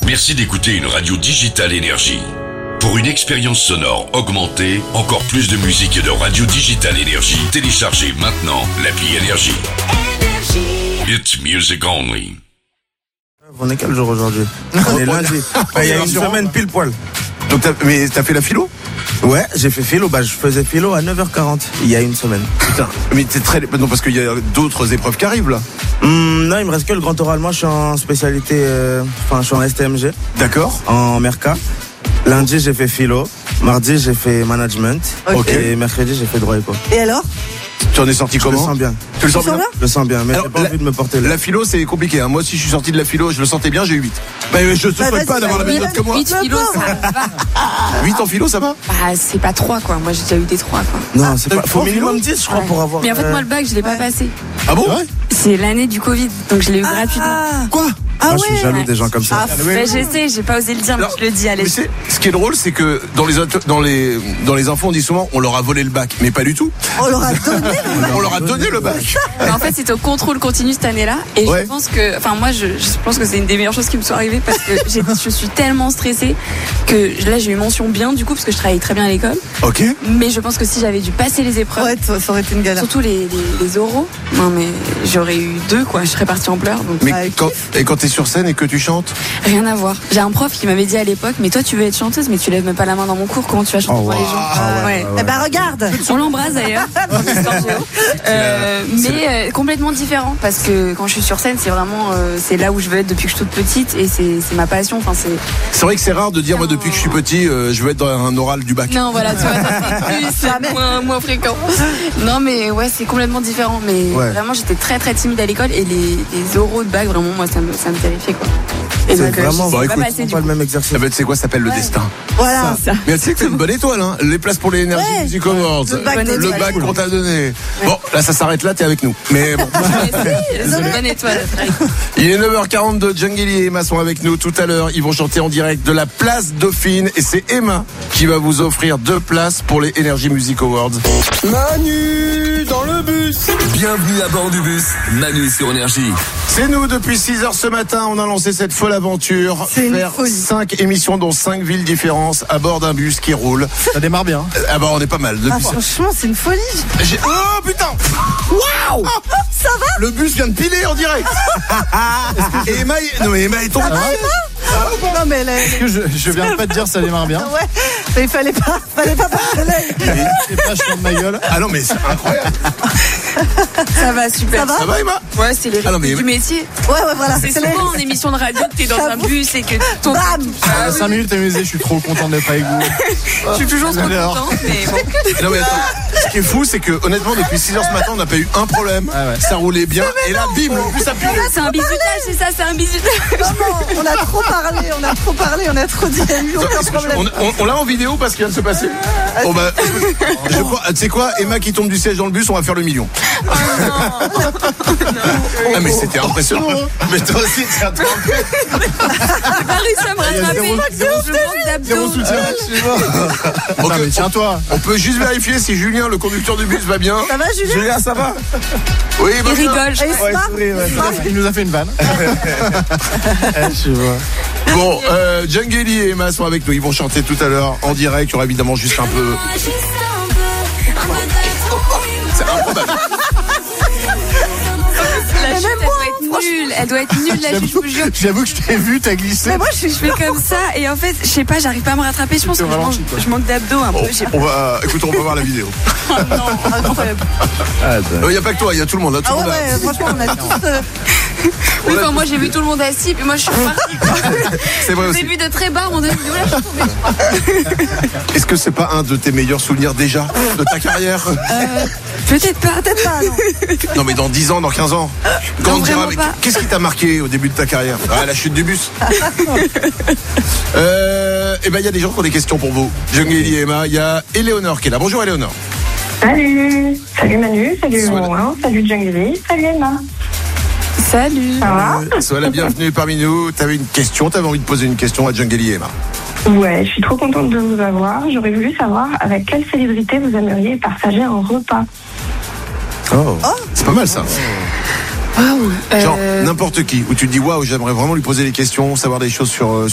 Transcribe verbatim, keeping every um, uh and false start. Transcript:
Merci d'écouter une radio digitale Énergie. Pour une expérience sonore augmentée, encore plus de musique et de radio digitale Énergie, téléchargez maintenant l'appli Énergie. It's music only. On est quel jour aujourd'hui? On est lundi. Il y a une semaine pile poil. Donc t'as, mais t'as fait la philo? Ouais, j'ai fait philo. Bah, je faisais philo à neuf heures quarante il y a une semaine. Putain, mais t'es très. Non, parce qu'il y a d'autres épreuves qui arrivent là. Hum, non, il me reste que le grand oral. Moi, je suis en spécialité. euh, Enfin, je suis en S T M G. D'accord. En Merca. Lundi, j'ai fait philo. Mardi, j'ai fait management. Ok. Et mercredi, j'ai fait droit éco. Et alors? Tu en es sorti Je le comment? sens bien. Tu le sens Tu sens bien? Je le sens bien, mais Alors, j'ai pas la- envie de me porter là. La philo, c'est compliqué. Hein. Moi aussi, je suis sorti de la philo, je le sentais bien, j'ai eu huit. Mais je te Bah, souhaite vas-y, pas d'avoir la bah, même note que moi. huit philo, ça va. huit en philo, ça va? Bah, c'est pas trois, quoi. Moi, j'ai déjà eu des trois, quoi. Non, c'est t'as pas. eu Faut trois minimum philo? dix, je crois, Ouais. pour avoir. Mais en fait, euh, moi, le bac, je l'ai pas ouais. passé. Ah bon? C'est l'année du Covid, donc je l'ai eu gratuitement. Ah, Quoi? ah Moi, ouais. je suis jaloux Ouais. des gens comme ça. Ah, Bah, je sais, j'ai pas osé le dire, mais Alors, je le dis, allez. Mais c'est, ce qui est drôle, c'est que dans les, auto- dans les, dans les infos, on dit souvent, on leur a volé le bac. Mais pas du tout. On leur a donné. On leur a donné le bac. Mais en fait, c'était au contrôle continu cette année-là. Et Ouais. je pense que, enfin, moi, je, je pense que c'est une des meilleures choses qui me sont arrivées parce que j'ai- je suis tellement stressée que là, j'ai eu mention bien, du coup, parce que je travaille très bien à l'école. Ok. Mais je pense que si j'avais dû passer les épreuves, Ouais, ça aurait été une galère. surtout les, les, les oraux, non, mais j'aurais eu deux, quoi. Je serais partie en pleurs. Donc, Mais Bah, quand, et quand t'es sur scène et que tu chantes? rien à voir. J'ai un prof qui m'avait dit à l'époque, mais toi, tu veux être chanteuse, mais tu lèves même pas la main dans mon cours. Comment tu vas chanter Oh, pour les wow. gens? Ah ouais, Ouais. ouais, Eh ben regarde. On l'embrasse d'ailleurs. Histoire géo. Euh, mais euh, complètement différent parce que quand je suis sur scène, c'est vraiment euh, c'est là où je veux être depuis que je suis toute petite et c'est c'est ma passion. Enfin c'est C'est vrai que c'est rare de dire, moi, depuis que je suis petit, euh, je veux être dans un oral du bac. non voilà tu vois ça c'est plus c'est Jamais. moins moins fréquent. Non mais ouais c'est complètement différent. Mais Ouais. vraiment j'étais très très timide à l'école et les, les oraux de bac vraiment moi ça me ça me terrifiait quoi. Et C'est donc, euh, vraiment- je Bon, suis pas écoute, passée, C'est du pas le coup. même exercice. Ah ben, tu sais quoi, ça s'appelle le Ouais. destin. Voilà. Ça. Mais tu sais que c'est une bonne étoile, hein. Les places pour les Energy Ouais. Music Awards. Le bac Bonne de- Le étoile. bac qu'on t'a donné. Bon, là, ça s'arrête là, t'es avec nous. Mais bon. C'est une bonne étoile. Il est neuf heures quarante-deux, Djangeli et Emma sont avec nous tout à l'heure. Ils vont chanter en direct de la place Dauphine et c'est Emma qui va vous offrir deux places pour les Energy Music Awards. Manu dans le bus. Bienvenue à bord du bus, Manu sur Énergie. C'est nous depuis six heures ce matin, on a lancé cette folle aventure. C'est une Faire folie. cinq émissions dans cinq villes différentes à bord d'un bus qui roule. Ça démarre bien. Ah bah on est pas mal. Ah, Depuis... franchement, c'est une folie. J'ai- Oh putain. Waouh. Ça va? Le bus vient de piler en direct. Et Emma, est- non mais Emma est tombée. Non mais là, Que je, je viens pas de dire ça démarre bien. ouais. Mais il fallait pas, fallait pas parler. C'est pas je de ma gueule. Ah non mais c'est incroyable. Ça va super. Ça va? Ça va Emma? Ouais c'est les Ah non, rythmes mais- du métier. Ouais, ouais, voilà. C'est les- souvent en émission de radio que t'es dans un J'avoue. bus et que ton. Bam. Ah oui, cinq minutes amusé, je suis trop content d'être avec vous. je suis toujours trop Alors. contente, mais bon. Non mais attends, ce qui est fou c'est que honnêtement depuis six heures ce matin on n'a pas eu un problème, Ah ouais. ça roulait bien et là bim le bus a pilé. C'est un bisutage, c'est ça, c'est un bisutage. Maman, on a trop parlé, on a trop parlé, on a trop dit, il n'y a eu aucun problème. On, on- on l'a en vidéo parce qu'il vient de se passer. Bon bah écoute, je crois, tu sais quoi, Emma qui tombe du siège dans le bus, on va faire le million. Ah mais c'était impressionnant. Mais toi aussi c'est un truc. J'ai pas réussi à me rattraper. Je manque d'abdos. Ok, mais tiens-toi. on peut juste vérifier si Julien le conducteur du bus va bien. Ça va, Julien? Julien, ça va? Oui, Il bah, bien. rigole. je Et crois. Smart? Smart? Il nous a fait une vanne. Je vois. Bon, euh, Djangeli et Emma sont avec nous. Ils vont chanter tout à l'heure en direct. Il y aura évidemment juste un peu. C'est improbable. La chute, elle doit être nulle. Elle doit être nulle, la chute, je vous jure. J'avoue que je t'ai vu, t'as glissé. Mais moi, je, je fais comme ça et en fait, je sais pas, j'arrive pas à me rattraper. Je pense que je manque, je manque d'abdos un peu. Bon, Je sais pas. on va, écoute, on va voir la vidéo. Incroyable. Il n'y a pas que toi, il y a tout le monde. Là, tout Ah le ouais, monde a- ouais, franchement, on a tous. euh, Oui, enfin, moi, j'ai vu tout le monde assis, puis moi, je suis repartie. C'est vrai Au aussi. début de très bas, on a dit, oh là, je suis tombée. Est-ce que c'est pas un de tes meilleurs souvenirs déjà de ta carrière? Peut-être pas. Peut-être pas, non. Non, mais dans dix ans, dans quinze ans. Quand Non, on dira, vraiment mais pas. qu'est-ce qui t'a marqué au début de ta carrière? Ah, la chute du bus. euh, et ben, il y a des gens qui ont des questions pour vous. Djangeli et Emma, il y a Éléonore qui est là. Bonjour Éléonore. Salut, salut Manu, salut Sois la- Romain, salut Djangeli, salut Emma. Salut. Ça va? Sois la bienvenue parmi nous. T'avais une question, t'avais envie de poser une question à Djangeli et Emma. Ouais, je suis trop contente de vous avoir. J'aurais voulu savoir avec quelle célébrité vous aimeriez partager un repas. Oh. C'est pas mal ça. Waouh. Genre Euh, n'importe qui, où tu te dis waouh, j'aimerais vraiment lui poser des questions, savoir des choses sur, euh,